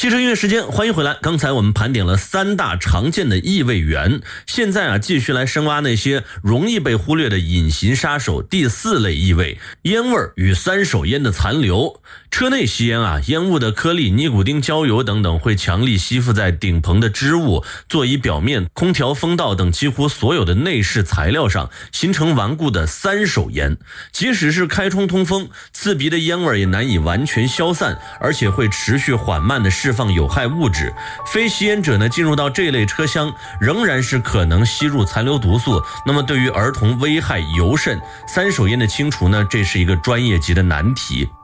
汽车音乐时间，欢迎回来。刚才我们盘点了3大常见的异味源，现在继续来深挖那些容易被忽略的隐形杀手。第4类异味，烟味与3手烟的残留。车内吸烟烟雾的颗粒、尼古丁、焦油等等会强力吸附在顶棚的织物、座椅表面、空调风道等几乎所有的内饰材料上，形成顽固的3手烟。即使是开窗通风，刺鼻的烟味也难以完全消散，而且会持续缓慢地释放有害物质。非吸烟者进入到这类车厢仍然是可能吸入残留毒素，那么对于儿童危害尤甚。3手烟的清除这是一个专业级的难题。